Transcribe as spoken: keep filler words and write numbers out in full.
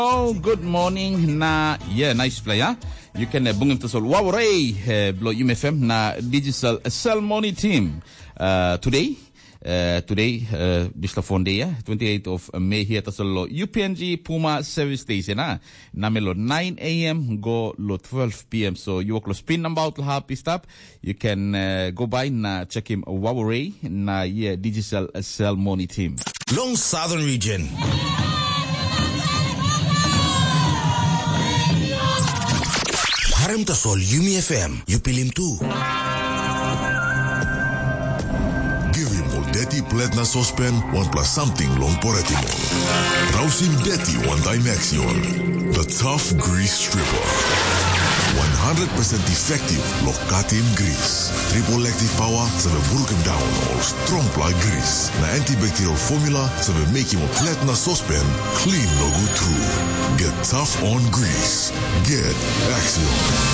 Oh, good morning na yeah, nice play ha. You can uh, bungin to sol wawaray uh, blo U M F M na digital ceremony team. Uh, today uh, today uh, this la fonde twenty-eighth of May here to solo U P N G Puma service station ha. Na melo nine a m go lo twelve p m So you walk spin number out happy stop. You can uh, go by na check him wawaray na yeah digital ceremony team. Long Southern Region. Harem tasol U M F M, you pilim too. Give him Deti Pletna Sospen, one plus something long poretimo. Rausim Deti one time action. The tough grease stripper. one hundred percent effective locatin grease. Triple active power, so we break him down all strong ply grease. Na antibacterial formula, so we make him a Pletna Sospen clean no go through. Get tough on grease. Get action.